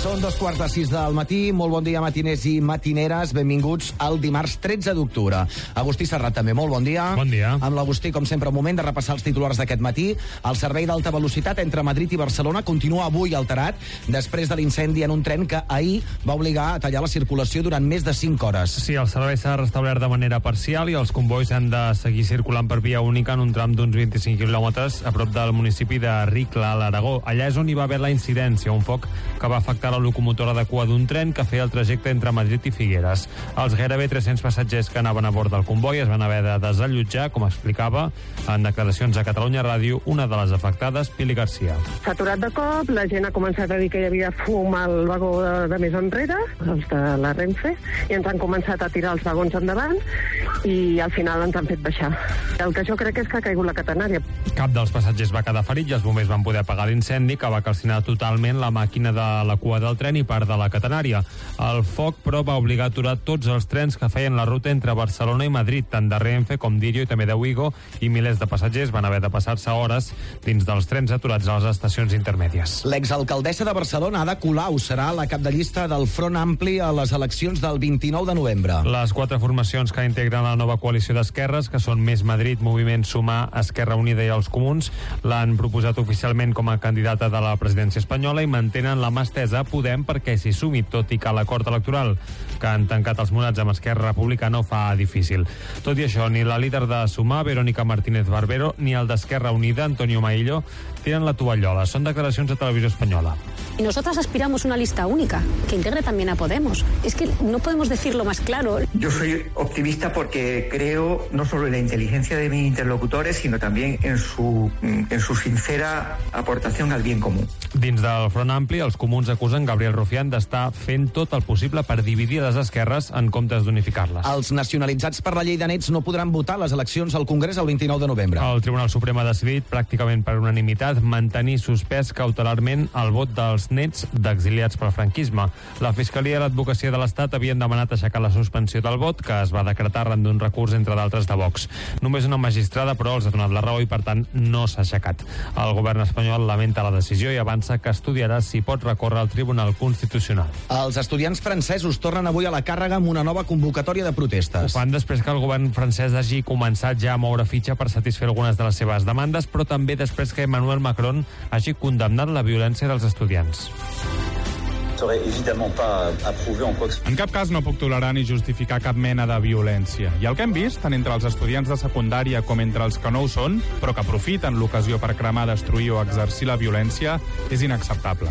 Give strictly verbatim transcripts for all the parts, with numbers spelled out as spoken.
Són dos quarts de sis del matí. Molt bon dia, matiners i matineres. Benvinguts al dimarts tretze d'octubre. Agustí Serrat també, molt bon dia. Bon dia. Amb l'Agustí, com sempre, un moment de repassar els titulars d'aquest matí. El servei d'alta velocitat entre Madrid i Barcelona continua avui alterat després de l'incendi en un tren que ahir va obligar a tallar la circulació durant més de cinc hores. Sí, el servei s'ha restablert de manera parcial i els convois han de seguir circulant per via única en un tram d'uns vint-i-cinc quilòmetres a prop del municipi de Ricla, a l'Aragó. Allà és on hi va haver la incidència, un foc que va afectar la locomotora de cua d'un tren que feia el trajecte entre Madrid i Figueres. Els gairebé tres-cents passatgers que anaven a bord del comboi es van haver de desallotjar, com explicava en declaracions a Catalunya Ràdio una de les afectades, Pili Garcia. S'ha aturat de cop, la gent ha començat a dir que hi havia fum al vagó de, de més enrere, els de la Renfe, i ens han començat a tirar els vagons endavant i al final ens han fet baixar. El que jo crec és que ha caigut la catenària. Cap dels passatgers va quedar ferit i els bombers van poder apagar l'incendi, que va calcinar totalment la màquina de la cua del tren i part de la catenària. El foc, però, va obligar a aturar tots els trens que feien la ruta entre Barcelona i Madrid, tant de Renfe com d'Irio i també de Wigo, i milers de passatgers van haver de passar-se hores dins dels trens aturats a les estacions intermèdies. L'exalcaldessa de Barcelona, Ada Colau, serà la cap de llista del Front Ampli a les eleccions del vint-i-nou de novembre. Les quatre formacions que integren la nova coalició d'esquerres, que són Més Madrid, Moviment Sumar, Esquerra Unida i els Comuns, l'han proposat oficialment com a candidata de la presidència espanyola i mantenen la mà estesa a Podem perquè s'hi sumi, tot i que l'acord electoral que han tancat els monats amb Esquerra Republicana ho fa difícil. Tot i això, ni la líder de Sumar, Verónica Martínez Barbero, ni el d'Esquerra Unida, Antonio Maillo, tienen la tovallola. Són declaracions de Televisió Espanyola. Y nosotras aspiramos a una lista única, que integre también a Podemos. Es que no podemos decirlo más claro. Yo soy optimista porque creo no solo en la inteligencia de mis interlocutores, sino también en su, en su sincera aportación al bien común. Dins del Front Ampli, els comuns acusen Gabriel Rufián d'estar fent tot el possible per dividir les esquerres en comptes d'unificar-les. Els nacionalitzats per la llei de nets no podran votar a les eleccions al Congrés el vint-i-nou de novembre. El Tribunal Suprem ha decidit, pràcticament per unanimitat, mantenir suspès cautelarment el vot dels nets d'exiliats pel franquisme. La Fiscalia i l'Advocacia de l'Estat havien demanat aixecar la suspensió del vot, que es va decretar arran d'un recurs, entre d'altres, de Vox. Només una magistrada, però, els ha donat la raó i, per tant, no s'ha aixecat. El govern espanyol lamenta la decisió i avança que estudiarà si pot recórrer al Tribunal Constitucional. Els estudiants francesos tornen avui a la càrrega amb una nova convocatòria de protestes. Ho fan després que el govern francès hagi començat ja a moure fitxa per satisfer algunes de les seves demandes, però també després que Emmanuel Macron hagi condemnat la violència dels estudiants. En cap cas no puc tolerar ni justificar cap mena de violència. I el que hem vist, tant entre els estudiants de secundària com entre els que no ho són, però que aprofiten l'ocasió per cremar, destruir o exercir la violència, és inacceptable.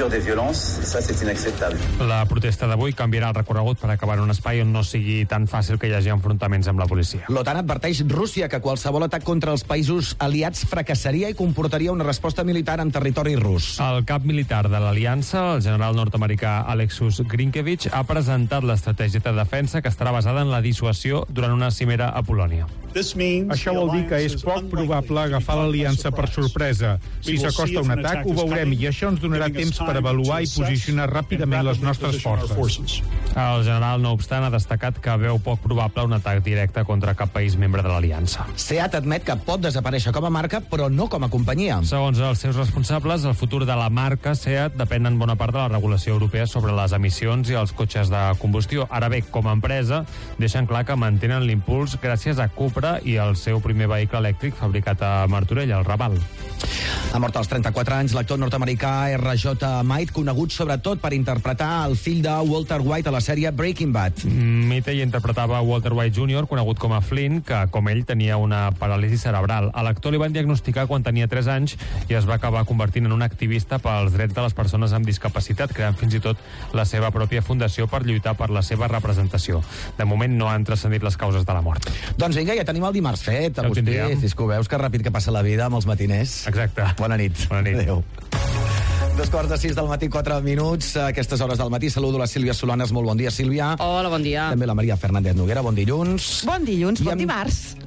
La protesta d'avui canviarà el recorregut per acabar en un espai on no sigui tan fàcil que hi hagi enfrontaments amb la policia. L'OTAN adverteix Rússia que qualsevol atac contra els països aliats fracassaria i comportaria una resposta militar en territori rus. El cap militar de l'aliança, el general nord americà Alexus Grinkevich, ha presentat l'estratègia de defensa que estarà basada en la dissuasió durant una cimera a Polònia. Això vol dir que és poc probable agafar l'aliança per sorpresa. Si s'acosta un atac, ho veurem i això ens donarà temps per avaluar i posicionar ràpidament les nostres forces. El general, no obstant, ha destacat que veu poc probable un atac directe contra cap país membre de l'aliança. SEAT admet que pot desaparèixer com a marca, però no com a companyia. Segons els seus responsables, el futur de la marca SEAT depèn en bona part de la regulació europea sobre les emissions i els cotxes de combustió. Ara bé, com a empresa, deixen clar que mantenen l'impuls gràcies a Cupra i el seu primer vehicle elèctric fabricat a Martorell, el Raval. Ha mort als trenta-quatre anys l'actor nord-americà R J Mitte, conegut sobretot per interpretar el fill de Walter White a la sèrie Breaking Bad. Mitte interpretava Walter White júnior, conegut com a Flynn, que, com ell, tenia una paràlisi cerebral. A l'actor li van diagnosticar quan tenia tres anys i es va acabar convertint en un activista pels drets de les persones amb discapacitat, creant fins i tot la seva pròpia fundació per lluitar per la seva representació. De moment no han transcendit les causes de la mort. Doncs vinga, ja tenim el dimarts fet, Agustí. Ja és que ho veus, que ràpid que passa la vida amb els matiners. Exacte. Bona nit. Bona nit. Adéu. Dos quarts de sis del matí, quatre minuts. A aquestes hores del matí saludo la Sílvia Solanes. Molt bon dia, Sílvia. Hola, bon dia. També la Maria Fernández Noguera. Bon dilluns. Bon dilluns, I bon amb... dimarts.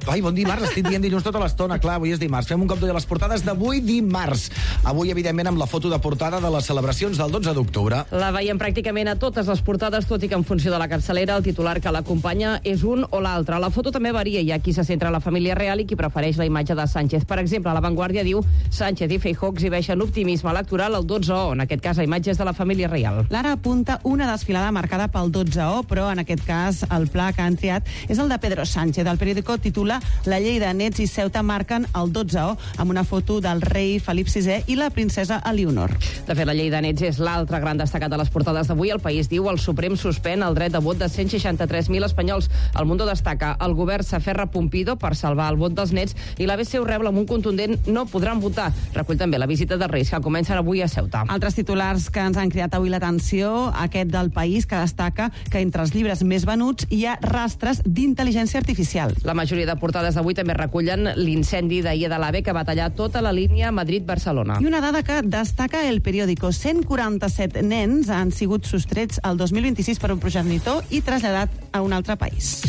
Ai, bon dimarts, estic dient dilluns tota l'estona. Clar, avui és dimarts. Fem un cop d'ull a les portades d'avui, dimarts. Avui, evidentment, amb la foto de portada de les celebracions del dotze d'octubre. La veiem pràcticament a totes les portades, tot i que en funció de la capçalera el titular que l'acompanya és un o l'altre. La foto també varia. Hi ha qui se centra en la família real i qui prefereix la imatge de Sánchez. Per exemple, La Vanguardia diu Sánchez i Feijóo exhibeixen optimisme electoral al dotze o, en aquest cas, a imatges de la família reial. L'Ara apunta una desfilada marcada pel dotze o, però en aquest cas el pla que han triat és el de Pedro Sánchez. El periòdico titula La llei de Nets i Ceuta marquen el dotze o amb una foto del rei Felip sisè i la princesa Elionor. De fet, la llei de Nets és l'altre gran destacat de les portades d'avui. El País diu el Suprem suspèn el dret de vot de cent seixanta-tres mil espanyols. El Mundo destaca el govern s'aferra a Pompidou per salvar el vot dels nets i l'A B C ho rebla amb un contundent no podran votar. Recull també la visita dels Reis que comencen avui a Ceuta. Altres titulars que ens han cridat avui l'atenció, aquest del País que destaca que entre els llibres més venuts hi ha rastres d'intel·ligència artificial. La majoria de portades d'avui també recullen l'incendi d'ahir de l'AVE que va tallar tota la línia Madrid-Barcelona. I una dada que destaca el periòdico. cent quaranta-set nens han sigut sostrets el dos mil vint-i-sis per un progenitor i traslladat a un altre país.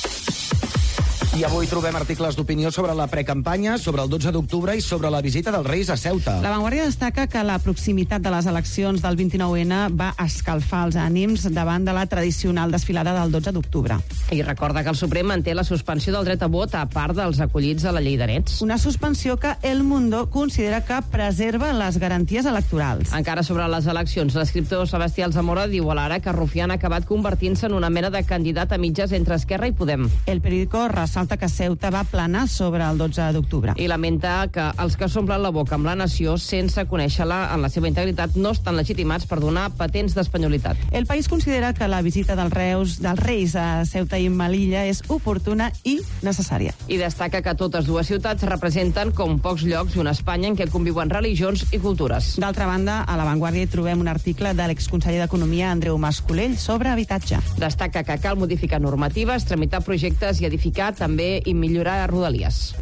I avui trobem articles d'opinió sobre la precampanya, sobre el dotze d'octubre i sobre la visita dels Reis a Ceuta. La Vanguardia destaca que la proximitat de les eleccions del vint-i-nou ene va escalfar els ànims davant de la tradicional desfilada del dotze d'octubre. I recorda que el Suprem manté la suspensió del dret a vot a part dels acollits a la llei de nets. Una suspensió que El Mundo considera que preserva les garanties electorals. Encara sobre les eleccions, l'escriptor Sebastià Alzamora diu a l'Ara que Rufián ha acabat convertint-se en una mena de candidat a mitges entre Esquerra i Podem. El periòdico ressalta que Ceuta va planar sobre el dotze d'octubre. I lamenta que els que s'omplen la boca amb la nació sense conèixer-la en la seva integritat no estan legitimats per donar patents d'espanyolitat. El País considera que la visita dels Reus, dels Reis a Ceuta i Melilla és oportuna i necessària. I destaca que totes dues ciutats representen com pocs llocs una Espanya en què conviuen religions i cultures. D'altra banda, a La Vanguardia hi trobem un article de l'exconseller d'Economia Andreu Mas-Colell sobre habitatge. Destaca que cal modificar normatives, tramitar projectes i edificar també i millorar rodalies.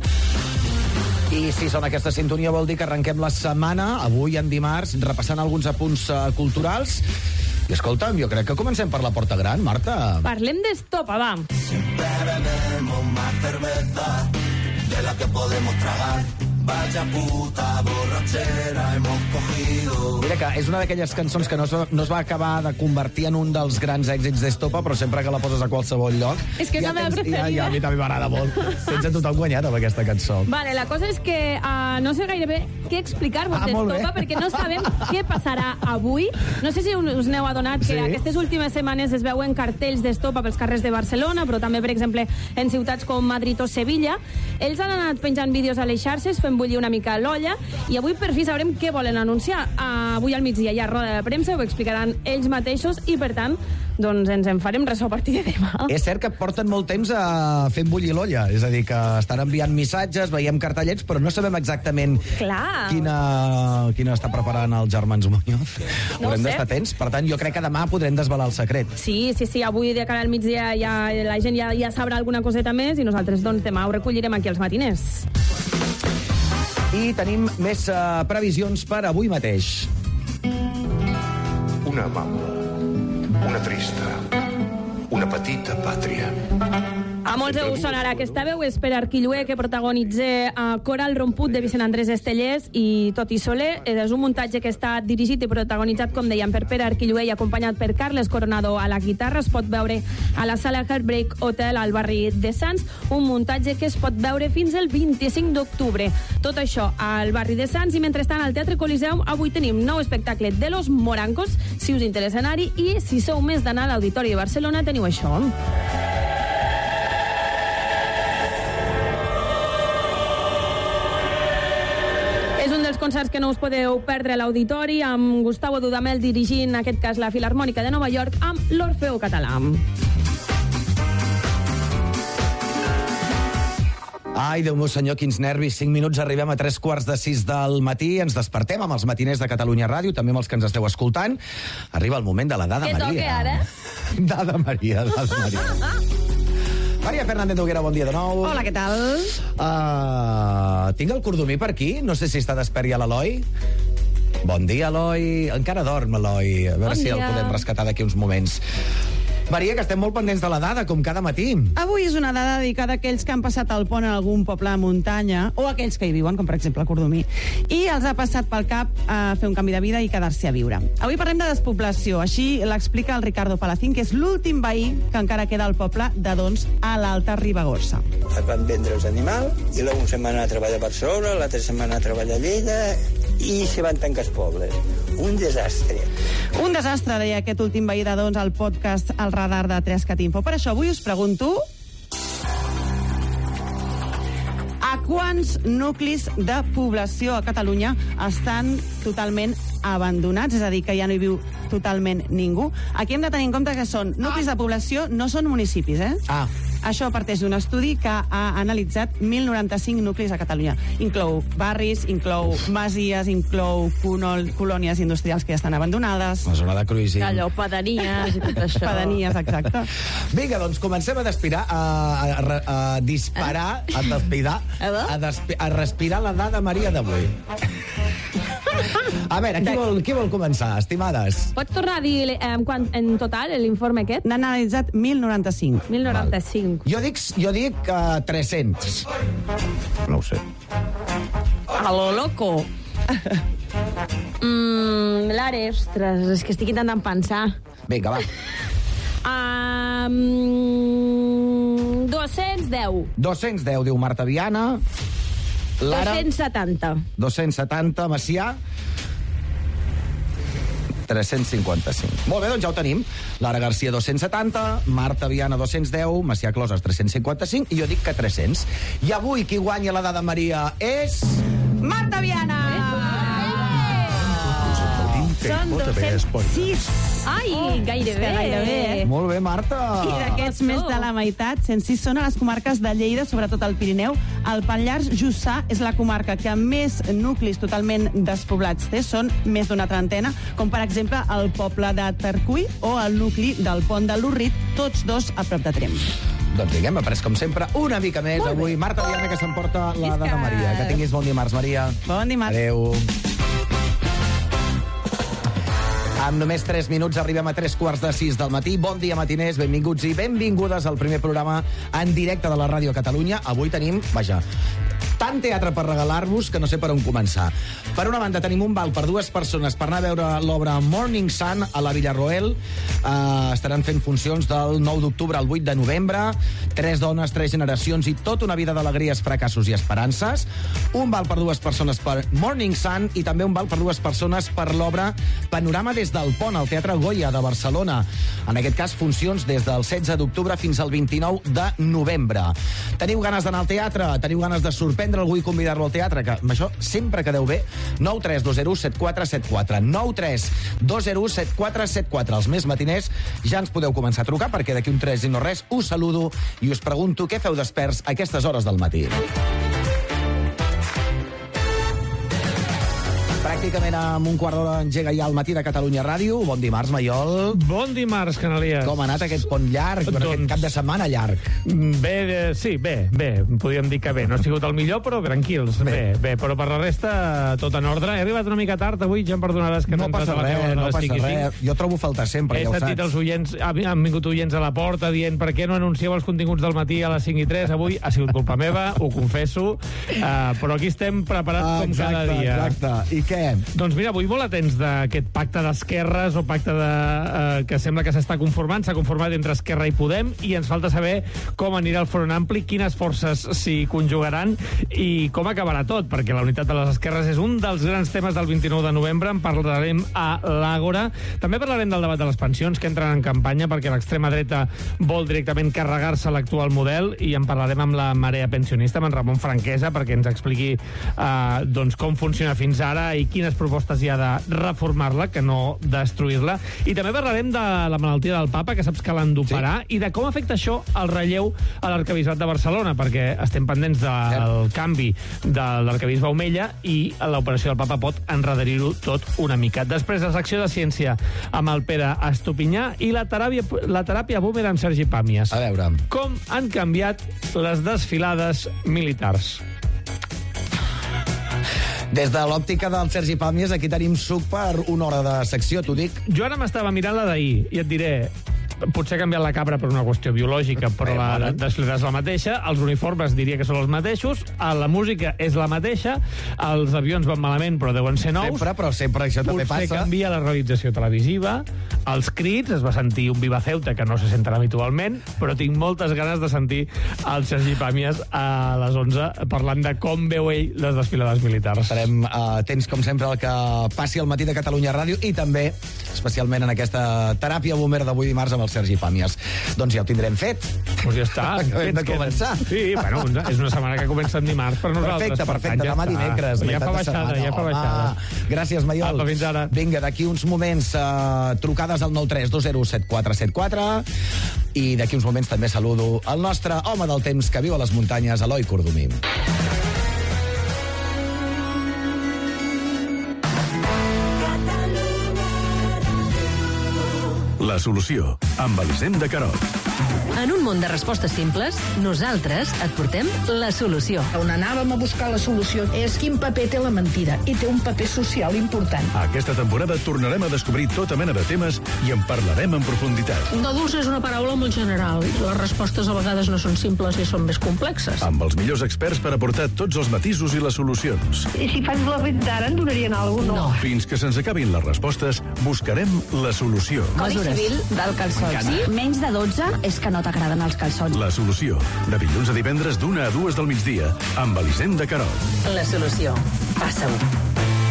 I si sona aquesta sintonia vol dir que arrenquem la setmana, avui en dimarts, repassant alguns apunts uh, culturals. I escolta'm, jo crec que comencem per la Porta Gran, Marta. Parlem d'estopa, va. Siempre bebemos más cerveza de la que podemos tragar. Vaya puta borratxera hemos cogido. Mira que és una d'aquelles cançons que no es, va, no es va acabar de convertir en un dels grans èxits d'Estopa, però sempre que la poses a qualsevol lloc... És que és ja la meva tens, preferida. Ja, ja, a mi també m'agrada molt. Tens a tothom guanyat amb aquesta cançó. Vale, la cosa és que uh, no sé gaire bé què explicar-vos Ah, molt bé. d'estopa, perquè no sabem què passarà avui. No sé si us n'heu adonat que Sí. aquestes últimes setmanes es veuen cartells d'estopa pels carrers de Barcelona, però també, per exemple, en ciutats com Madrid o Sevilla. Ells han anat penjant vídeos a les xarxes, fent bullir una mica l'olla, i avui per fi sabrem què volen anunciar. Uh, avui al migdia hi ha roda de premsa, ho explicaran ells mateixos, i per tant, doncs ens en farem ressò a partir de demà. És cert que porten molt temps a fent bullir l'olla, és a dir, que estan enviant missatges, veiem cartellets, però no sabem exactament Clar. quina, quina està preparant els germans Muñoz. No Haurem ho sé. d'estar atents, per tant, jo crec que demà podrem desvelar el secret. Sí, sí, sí, avui de cara al migdia ja, la gent ja, ja sabrà alguna coseta més i nosaltres doncs demà ho recollirem aquí als matiners. I tenim més uh, previsions per avui mateix. Una amable, una trista, una petita pàtria. A molts us sonarà aquesta veu, és per Arquillué, que protagonitza uh, Coral Romput de Vicent Andrés Estellés i Toti Soler. És un muntatge que està dirigit i protagonitzat, com dèiem, per Pere Arquillué i acompanyat per Carles Coronado a la guitarra. Es pot veure a la sala Heartbreak Hotel al barri de Sants, un muntatge que es pot veure fins el vint-i-cinc d'octubre. Tot això al barri de Sants, i mentrestant al Teatre Coliseum avui tenim nou espectacle de Los Morancos, si us interessa anar-hi, i si sou més d'anar a l'Auditori de Barcelona teniu això. És un dels concerts que no us podeu perdre a l'Auditori, amb Gustavo Dudamel dirigint, en aquest cas, la Filharmònica de Nova York, amb l'Orfeo Català. Ai, Déu meu senyor, quins nervis. Cinc minuts, arribem a tres quarts de sis del matí. Ens despertem amb els matiners de Catalunya Ràdio, també amb els que ens esteu escoltant. Arriba el moment de la Dada Què Maria. toque ara? Dada Maria, Dada Maria. Maria Fernández Noguera, bon dia de nou. Hola, què tal? Uh, tinc el cordomí per aquí. No sé si està despert ja l'Eloi. Bon dia, Eloi. Encara dorm, Eloi. A veure Bon si el dia. podem rescatar d'aquí uns moments. Maria, que estem molt pendents de la dada, com cada matí. Avui és una dada dedicada a aquells que han passat el pont en algun poble de muntanya, o a aquells que hi viuen, com per exemple a Cordomí, i els ha passat pel cap a fer un canvi de vida i quedar-se a viure. Avui parlem de despoblació, així l'explica el Ricardo Palacín, que és l'últim veí que encara queda al poble de Dons, a l'Alta Ribagorça. Es van vendre els animals, i l'un se'n va anar a treballar a Barcelona, l'altre se'n va anar a treballar a Lleida, i se van tancar els pobles. Un desastre. Un desastre, deia aquest últim veí de Dons al podcast El Radar de Trescat Info. Per això avui us pregunto a quants nuclis de població a Catalunya estan totalment abandonats, és a dir, que ja no hi viu totalment ningú. Aquí hem de tenir en compte que són nuclis de població, no són municipis, eh? Ah. Això parteix d'un estudi que ha analitzat mil noranta-cinc nuclis a Catalunya. Inclou barris, inclou masies, inclou colol colònies industrials que ja estan abandonades. La zona de cruising. Allò, pedanies i tot això. Pedanies, exacte. Vinga, doncs comencem a despirar, a, a, a, a disparar, a despirar, a, despi a respirar la dada Maria d'avui. A veure, qui vol, qui vol començar, estimades? Pots tornar a dir eh, quan, en total l'informe aquest? N'han analitzat mil noranta-cinc. mil noranta-cinc. Jo dic, jo dic uh, tres-cents. No ho sé. A lo loco. mm, L'Are, ostres, és que estic intentant pensar. Vinga, va. Um, dos-cents deu. dos-cents deu, diu Marta Viana. dos-cents setanta. dos-cents setanta, Macià. tres-cents cinquanta-cinc. Molt bé, doncs ja ho tenim. Lara Garcia, dos-cents setanta, Marta Viana, dos-cents deu, Macià Closes, tres-cents cinquanta-cinc, i jo dic que tres-cents. I avui qui guanya la dada Maria és... Marta Viana! Són dos-cents sis. Ai, gairebé. Que gairebé, eh? Molt bé, Marta. I d'aquests més de la meitat, cent sis són a les comarques de Lleida, sobretot al Pirineu. El Pallars Jussà és la comarca que més nuclis totalment despoblats té, són més d'una trentena, com per exemple el poble de Tercui o el nucli del Pont de l'Urrit, tots dos a prop de Tremp. Doncs diguem, ha pres com sempre una mica més avui. Marta Viana, que s'emporta la dada Maria. Que tinguis bon dimarts, Maria. Bon dimarts. Adéu. Amb només tres minuts arribem a tres quarts de sis del matí. Bon dia, matiners, benvinguts i benvingudes al primer programa en directe de la Ràdio Catalunya. Avui tenim, vaja, tant teatre per regalar-vos que no sé per on començar. Per una banda, tenim un val per dues persones per anar a veure l'obra Morning Sun a la Villarroel. Uh, estaran fent funcions del nou d'octubre al vuit de novembre. Tres dones, tres generacions i tota una vida d'alegries, fracassos i esperances. Un val per dues persones per Morning Sun i també un val per dues persones per l'obra Panorama des del Pont, al Teatre Goya de Barcelona. En aquest cas, funcions des del setze d'octubre fins al vint-i-nou de novembre. Teniu ganes d'anar al teatre? Teniu ganes de sorprendre algú i convidar-lo al teatre? Que amb això sempre quedeu bé. nou tres dos zero set quatre set quatre. nou tres dos zero set quatre set quatre. Els més matiners ja ens podeu començar a trucar perquè d'aquí un tres i no res us saludo i us pregunto què feu desperts a aquestes hores del matí. Pràcticament amb un quart d'hora engega ja al matí de Catalunya Ràdio. Bon dimarts, Maiol. Bon dimarts, Canalies. Com ha anat aquest pont llarg, doncs... aquest cap de setmana llarg? Bé, eh, sí, bé, bé. Podríem dir que bé. No ha sigut el millor, però tranquils. Bé, bé, bé. Però per la resta, tot en ordre. He arribat una mica tard avui, ja em perdonaràs que no, no he entrat passa a la res, teva no passa res. Jo trobo faltar sempre, he ja ho saps. sentit els oients, han vingut oients a la porta dient per què no anuncieu els continguts del matí a les cinc i tres. Avui ha sigut culpa meva, ho confesso, uh, però aquí estem preparats ah, com exacte, cada dia. Exacte. I què? Doncs mira, avui molt atents d'aquest pacte d'esquerres o pacte de, eh, que sembla que s'està conformant, s'ha conformat entre Esquerra i Podem, i ens falta saber com anirà el Front Ampli, quines forces s'hi conjugaran i com acabarà tot, perquè la unitat de les esquerres és un dels grans temes del vint-i-nou de novembre. En parlarem a l'Àgora. També parlarem del debat de les pensions, que entren en campanya perquè l'extrema dreta vol directament carregar-se l'actual model, i en parlarem amb la marea pensionista, amb en Ramon Franquesa, perquè ens expliqui eh, doncs com funciona fins ara i quines propostes hi ha de reformar-la, que no destruir-la. I també parlarem de la malaltia del papa, que saps que l'han d'operar, sí. I de com afecta això el relleu a l'arquebisbat de Barcelona, perquè estem pendents del sí. canvi de l'arquebisbe Omella i l'operació del papa pot enrederir-ho tot una mica. Després, la secció de ciència amb el Pere Estopinyà i la teràpia, la teràpia boomer amb Sergi Pàmies. A veure. Com han canviat les desfilades militars. Des de l'òptica del Sergi Pàmies, aquí tenim suc per una hora de secció, t'ho dic. Jo ara m'estava mirant la d'ahir i et diré... potser ha canviat la cabra per una qüestió biològica, però la desfilada és la mateixa, els uniformes diria que són els mateixos, la música és la mateixa, els avions van malament però deuen ser nous. Sempre, però sempre això també passa. Potser canvia la realització televisiva, els crits, es va sentir un Viva Ceuta que no se senten habitualment, però tinc moltes ganes de sentir el Sergi Pàmies a les onze parlant de com veu ell les desfilades militars. Estarem uh, atents, com sempre, al que passi al matí de Catalunya Ràdio i també, especialment en aquesta teràpia bombera d'avui dimarts amb el Sergi Pàmies. Doncs ja ho tindrem fet. Doncs ja està. Acabem de començar. Sí, bueno, és una setmana que comença en dimarts per nosaltres. Perfecte, perfecte. Ja demà està. dimecres. Ja fa baixada, ja fa baixada. Gràcies, Maiol. Apa, fins ara. Vinga, d'aquí uns moments, uh, trucades al nou tres dos zero set quatre set quatre i d'aquí uns moments també saludo el nostre home del temps que viu a les muntanyes, Eloi Cordomí. La solució, amb Elisenda Carot. En un món de respostes simples, nosaltres et portem la solució. On anàvem a buscar la solució és quin paper té la mentida, i té un paper social important. Aquesta temporada tornarem a descobrir tota mena de temes i en parlarem en profunditat. No dulce és una paraula molt general. Les respostes a vegades no són simples i són més complexes. Amb els millors experts per aportar tots els matisos i les solucions. I si faig la venda ara, em donarien alguna cosa? No. Fins que se'ns acabin les respostes, buscarem la solució. Codi civil del calçó. Sí? Menys de dotze és que no t'agraden els calçons. La solució. De dilluns a divendres d'una a dues del migdia amb Elisenda Carot. La solució. Passa-ho.